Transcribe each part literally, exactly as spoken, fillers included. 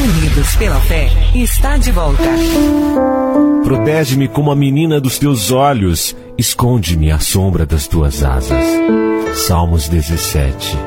Unidos pela fé está de volta. Protege-me como a menina dos teus olhos, esconde-me à sombra das tuas asas. Salmos dezessete.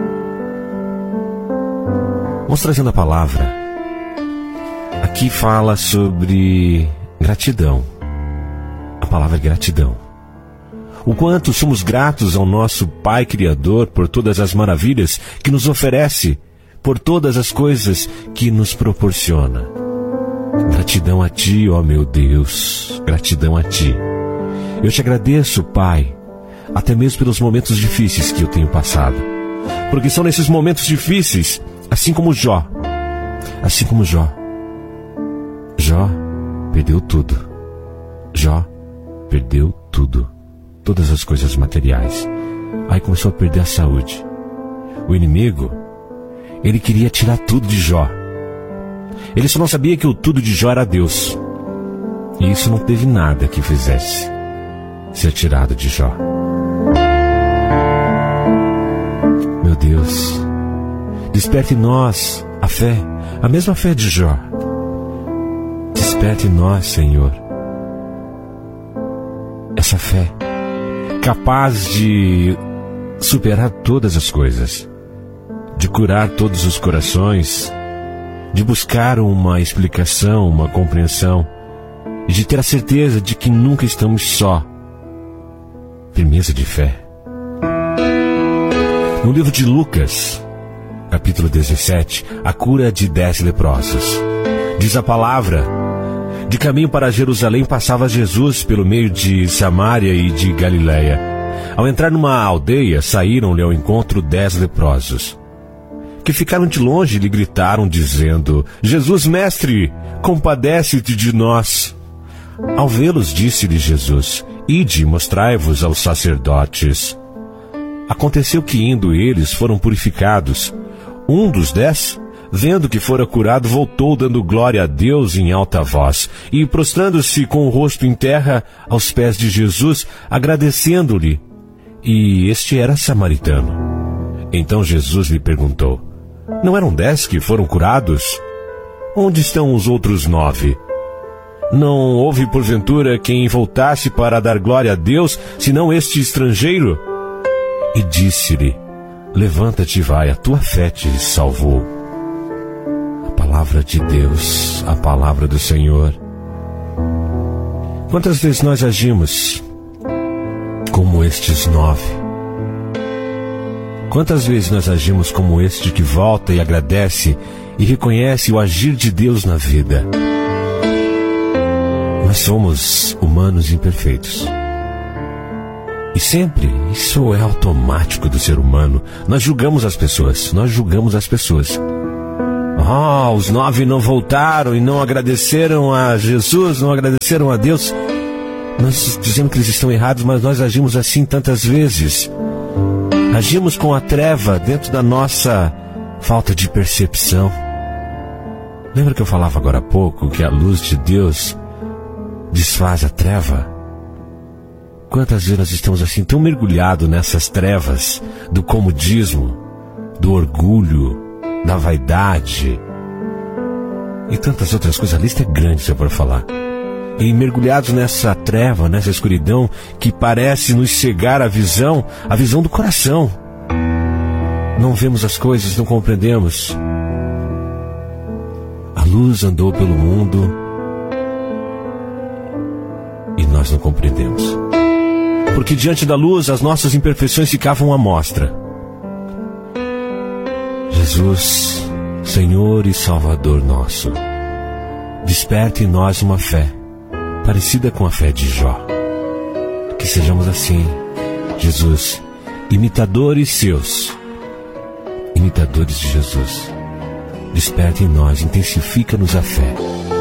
Vamos trazendo a palavra. Aqui fala sobre gratidão. A palavra é gratidão. O quanto somos gratos ao nosso Pai Criador por todas as maravilhas que nos oferece, por todas as coisas que nos proporciona. Gratidão a Ti, ó meu Deus, gratidão a Ti. Eu te agradeço, Pai, até mesmo pelos momentos difíceis que eu tenho passado. Porque são nesses momentos difíceis, assim como Jó, assim como Jó. Jó perdeu tudo. Jó perdeu tudo. Todas as coisas materiais. Aí começou a perder a saúde. O inimigo, ele queria tirar tudo de Jó. Ele só não sabia que o tudo de Jó era Deus. E isso não teve nada que fizesse ser tirado de Jó. Meu Deus, desperte em nós a fé, a mesma fé de Jó. Desperte em nós, Senhor, essa fé capaz de superar todas as coisas, de curar todos os corações, de buscar uma explicação, uma compreensão, e de ter a certeza de que nunca estamos só. Firmeza de fé. No livro de Lucas, capítulo dezessete, a cura de dez leprosos. Diz a palavra: de caminho para Jerusalém passava Jesus pelo meio de Samaria e de Galiléia. Ao entrar numa aldeia, saíram-lhe ao encontro dez leprosos, que ficaram de longe e lhe gritaram, dizendo: Jesus, mestre, compadece-te de nós. Ao vê-los, disse-lhe Jesus: Ide, mostrai-vos aos sacerdotes. Aconteceu que, indo eles, foram purificados. Um dos dez, vendo que fora curado, voltou dando glória a Deus em alta voz, e prostrando-se com o rosto em terra aos pés de Jesus, agradecendo-lhe. E este era samaritano. Então Jesus lhe perguntou: Não eram dez que foram curados? Onde estão os outros nove? Não houve porventura quem voltasse para dar glória a Deus, senão este estrangeiro? E disse-lhe: Levanta-te e vai, a tua fé te salvou. A palavra de Deus, a palavra do Senhor. Quantas vezes nós agimos como estes nove? Quantas vezes nós agimos como este que volta e agradece e reconhece o agir de Deus na vida? Nós somos humanos imperfeitos. E sempre, isso é automático do ser humano. Nós julgamos as pessoas, nós julgamos as pessoas. Ah, os nove não voltaram e não agradeceram a Jesus, não agradeceram a Deus. Nós dizemos que eles estão errados, mas nós agimos assim tantas vezes. Agimos com a treva dentro da nossa falta de percepção. Lembra que eu falava agora há pouco que a luz de Deus desfaz a treva? Quantas vezes nós estamos assim tão mergulhados nessas trevas do comodismo, do orgulho, da vaidade e tantas outras coisas. A lista é grande, se eu for falar. E mergulhados nessa treva, nessa escuridão que parece nos cegar a visão, a visão do coração. Não vemos as coisas, não compreendemos. A luz andou pelo mundo e nós não compreendemos. Porque diante da luz as nossas imperfeições ficavam à mostra. Jesus, Senhor e Salvador nosso, desperte em nós uma fé parecida com a fé de Jó. Que sejamos assim, Jesus, imitadores seus, imitadores de Jesus. Desperte em nós, intensifica-nos a fé.